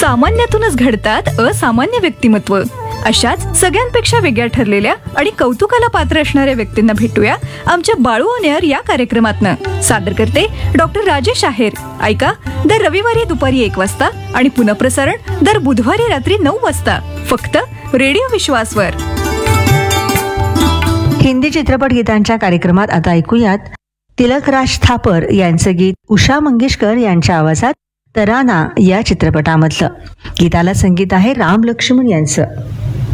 सामान्यातूनच घडतात असामान्य व्यक्तिमत्व. अशाच सगळ्यांपेक्षा वेगळ्या ठरलेल्या आणि कौतुकाला पात्र असणाऱ्या व्यक्तींना भेटूया आमच्या बाळू ऑन एअर या कार्यक्रमातनं. सादर करते डॉक्टर राजेश आहेर. ऐका दर रविवारी दुपारी 1 वाजता आणि पुनःप्रसारण दर बुधवारी रात्री 9 वाजता फक्त रेडिओ विश्वासवर. हिंदी चित्रपट गीतांच्या कार्यक्रमात आता ऐकूयात तिलकराज थापर यांचं गीत उषा मंगेशकर यांच्या आवाजात तराना या चित्रपटामधलं. गीताला संगीत आहे राम लक्ष्मण यांचं.